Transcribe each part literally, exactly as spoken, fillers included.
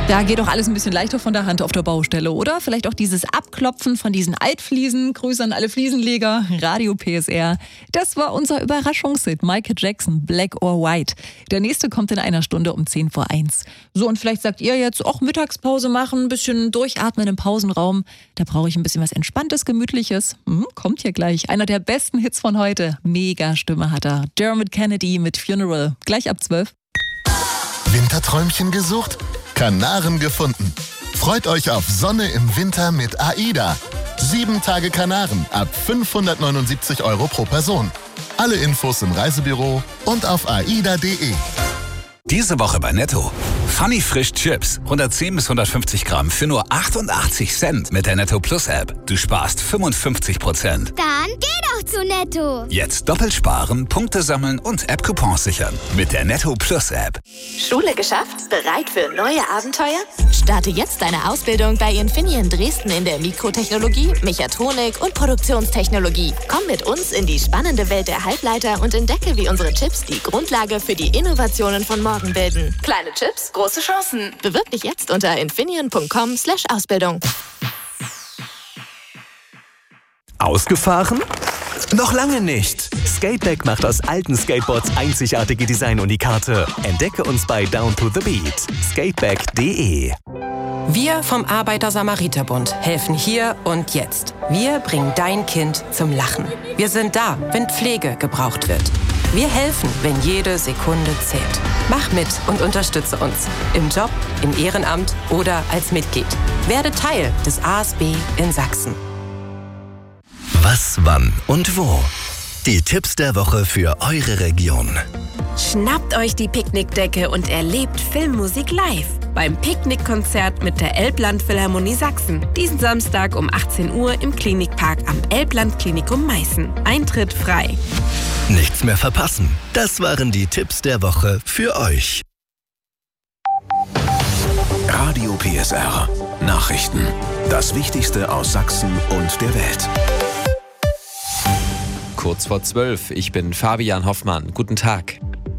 Da geht doch alles ein bisschen leichter von der Hand auf der Baustelle, oder? Vielleicht auch dieses Abklopfen von diesen Altfliesen. Grüße an alle Fliesenleger. Radio P S R. Das war unser Überraschungshit. Michael Jackson, Black or White. Der nächste kommt in einer Stunde um zehn vor eins. So, und vielleicht sagt ihr jetzt auch Mittagspause machen, ein bisschen durchatmen im Pausenraum. Da brauche ich ein bisschen was Entspanntes, Gemütliches. Hm, kommt hier gleich. Einer der besten Hits von heute. Mega Stimme hat er. Dermot Kennedy mit Funeral. Gleich ab zwölf. Winterträumchen gesucht? Kanaren gefunden. Freut euch auf Sonne im Winter mit AIDA. Sieben Tage Kanaren ab fünfhundertneunundsiebzig Euro pro Person. Alle Infos im Reisebüro und auf aida punkt de. Diese Woche bei Netto. Funny Frisch Chips. hundertzehn bis hundertfünfzig Gramm für nur achtundachtzig Cent mit der Netto Plus App. Du sparst fünfundfünfzig Prozent. Dann geh doch zu Netto. Jetzt doppelt sparen, Punkte sammeln und App-Coupons sichern. Mit der Netto Plus App. Schule geschafft? Bereit für neue Abenteuer? Starte jetzt deine Ausbildung bei Infineon Dresden in der Mikrotechnologie, Mechatronik und Produktionstechnologie. Komm mit uns in die spannende Welt der Halbleiter und entdecke, wie unsere Chips die Grundlage für die Innovationen von morgen bilden. Kleine Chips, große Chancen. Bewirb dich jetzt unter infineon punkt com slash Ausbildung. Ausgefahren? Noch lange nicht. Skateback macht aus alten Skateboards einzigartige Design-Unikate. Entdecke uns bei Down to the Beat. skateback punkt de. Wir vom Arbeiter-Samariter-Bund helfen hier und jetzt. Wir bringen dein Kind zum Lachen. Wir sind da, wenn Pflege gebraucht wird. Wir helfen, wenn jede Sekunde zählt. Mach mit und unterstütze uns. Im Job, im Ehrenamt oder als Mitglied. Werde Teil des A S B in Sachsen. Was, wann und wo? Die Tipps der Woche für eure Region. Schnappt euch die Picknickdecke und erlebt Filmmusik live beim Picknickkonzert mit der Elbland-Philharmonie Sachsen. Diesen Samstag um achtzehn Uhr im Klinikpark am Elbland-Klinikum Meißen. Eintritt frei. Nichts mehr verpassen. Das waren die Tipps der Woche für euch. Radio P S R. Nachrichten. Das Wichtigste aus Sachsen und der Welt. Kurz vor zwölf, ich bin Fabian Hoffmann. Guten Tag.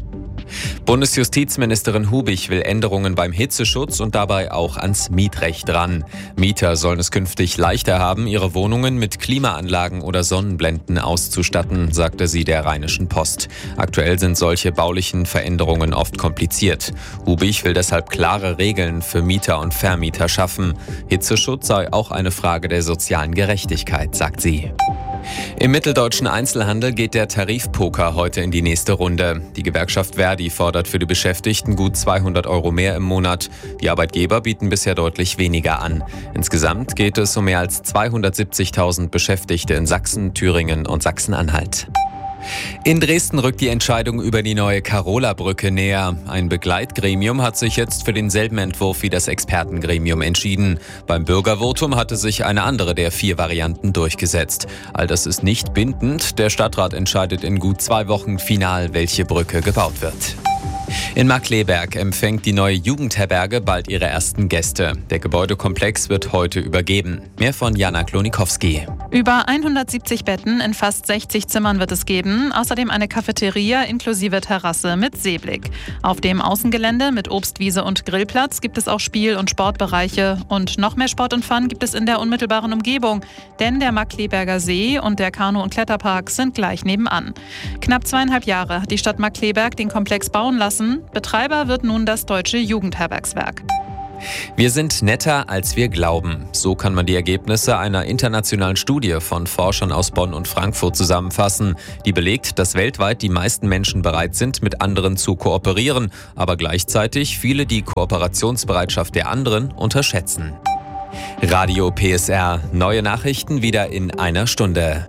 Bundesjustizministerin Hubich will Änderungen beim Hitzeschutz und dabei auch ans Mietrecht ran. Mieter sollen es künftig leichter haben, ihre Wohnungen mit Klimaanlagen oder Sonnenblenden auszustatten, sagte sie der Rheinischen Post. Aktuell sind solche baulichen Veränderungen oft kompliziert. Hubich will deshalb klare Regeln für Mieter und Vermieter schaffen. Hitzeschutz sei auch eine Frage der sozialen Gerechtigkeit, sagt sie. Im mitteldeutschen Einzelhandel geht der Tarifpoker heute in die nächste Runde. Die Gewerkschaft Verdi fordert für die Beschäftigten gut zweihundert Euro mehr im Monat. Die Arbeitgeber bieten bisher deutlich weniger an. Insgesamt geht es um mehr als zweihundertsiebzigtausend Beschäftigte in Sachsen, Thüringen und Sachsen-Anhalt. In Dresden rückt die Entscheidung über die neue Karola-Brücke näher. Ein Begleitgremium hat sich jetzt für denselben Entwurf wie das Expertengremium entschieden. Beim Bürgervotum hatte sich eine andere der vier Varianten durchgesetzt. All das ist nicht bindend. Der Stadtrat entscheidet in gut zwei Wochen final, welche Brücke gebaut wird. In Markkleeberg empfängt die neue Jugendherberge bald ihre ersten Gäste. Der Gebäudekomplex wird heute übergeben. Mehr von Jana Klonikowski. Über hundertsiebzig Betten in fast sechzig Zimmern wird es geben. Außerdem eine Cafeteria inklusive Terrasse mit Seeblick. Auf dem Außengelände mit Obstwiese und Grillplatz gibt es auch Spiel- und Sportbereiche. Und noch mehr Sport und Fun gibt es in der unmittelbaren Umgebung. Denn der Markkleeberger See und der Kanu- und Kletterpark sind gleich nebenan. Knapp zweieinhalb Jahre hat die Stadt Markkleeberg den Komplex bauen lassen. Betreiber wird nun das Deutsche Jugendherbergswerk. Wir sind netter, als wir glauben. So kann man die Ergebnisse einer internationalen Studie von Forschern aus Bonn und Frankfurt zusammenfassen, die belegt, dass weltweit die meisten Menschen bereit sind, mit anderen zu kooperieren, aber gleichzeitig viele die Kooperationsbereitschaft der anderen unterschätzen. Radio P S R. Neue Nachrichten wieder in einer Stunde.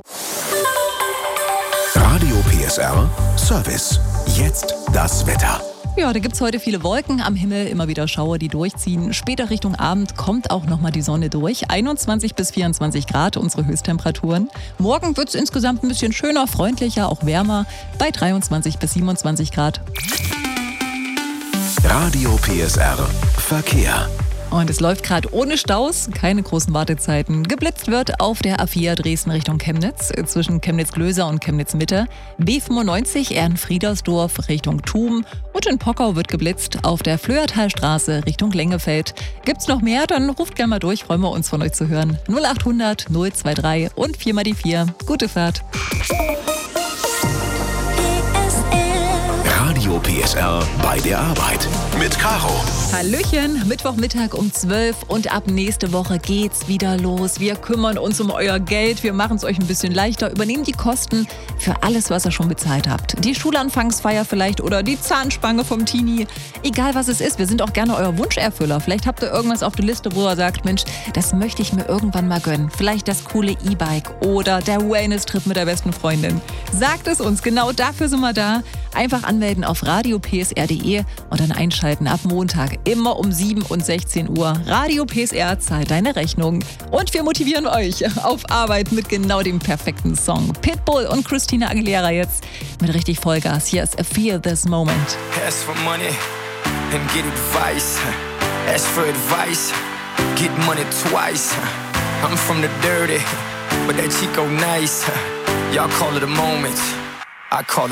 Radio P S R Service. Jetzt das Wetter. Ja, da gibt's heute viele Wolken am Himmel, immer wieder Schauer, die durchziehen. Später Richtung Abend kommt auch nochmal die Sonne durch. einundzwanzig bis vierundzwanzig Grad unsere Höchsttemperaturen. Morgen wird's insgesamt ein bisschen schöner, freundlicher, auch wärmer bei dreiundzwanzig bis siebenundzwanzig Grad. Radio P S R Verkehr. Und es läuft gerade ohne Staus, keine großen Wartezeiten. Geblitzt wird auf der A vier Dresden Richtung Chemnitz, zwischen Chemnitz-Glöser und Chemnitz-Mitte. B fünfundneunzig Ehrenfriedersdorf Richtung Thum. Und in Pockau wird geblitzt auf der Flöertalstraße Richtung Lengefeld. Gibt's noch mehr? Dann ruft gerne mal durch, freuen wir uns von euch zu hören. null acht hundert null zwei drei und vier mal die vier. Gute Fahrt. Radio P S R bei der Arbeit mit Caro. Hallöchen, Mittwochmittag um zwölf und ab nächste Woche geht's wieder los. Wir kümmern uns um euer Geld, wir machen es euch ein bisschen leichter, übernehmen die Kosten für alles, was ihr schon bezahlt habt. Die Schulanfangsfeier vielleicht oder die Zahnspange vom Teenie. Egal was es ist, wir sind auch gerne euer Wunscherfüller. Vielleicht habt ihr irgendwas auf der Liste, wo ihr sagt, Mensch, das möchte ich mir irgendwann mal gönnen. Vielleicht das coole E-Bike oder der Wellness-Trip mit der besten Freundin. Sagt es uns, genau dafür sind wir da. Einfach anmelden auf radio p s r punkt d e und dann einschalten ab Montag, immer um sieben und sechzehn Uhr. Radio P S R zahlt deine Rechnung. Und wir motivieren euch auf Arbeit mit genau dem perfekten Song. Pitbull und Christina Aguilera jetzt mit richtig Vollgas. Hier ist I Feel This Moment. Ask for money and get advice. Ask for advice, get money twice. I'm from the dirty, but that Chico nice. Y'all call it a moment, I call it